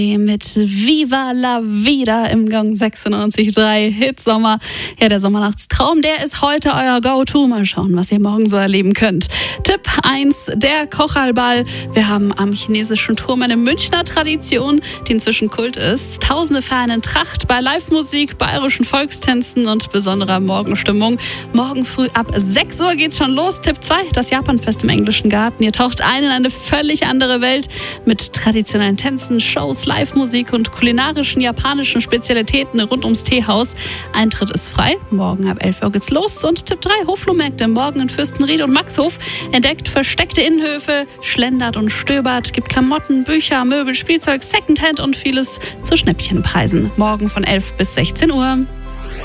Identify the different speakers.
Speaker 1: Mit Viva la Vida im Gang 96.3 Hitsommer. Ja, der Sommernachtstraum, der ist heute euer Go-To. Mal schauen, was ihr morgen so erleben könnt. Tipp 1, der Kochalball. Wir haben am chinesischen Turm eine Münchner Tradition, die inzwischen Kult ist. Tausende feiern in Tracht bei Live-Musik, bayerischen Volkstänzen und besonderer Morgenstimmung. Morgen früh ab 6 Uhr geht's schon los. Tipp 2, das Japanfest im englischen Garten. Ihr taucht ein in eine völlig andere Welt mit traditionellen Tänzen, Shows, Live-Musik und kulinarischen japanischen Spezialitäten rund ums Teehaus. Eintritt ist frei. Morgen ab 11 Uhr geht's los. Und Tipp 3, Hoflohmärkte morgen in Fürstenried und Maxhof. Entdeckt versteckte Innenhöfe, schlendert und stöbert, gibt Klamotten, Bücher, Möbel, Spielzeug, Secondhand und vieles zu Schnäppchenpreisen. Morgen von 11 bis 16 Uhr.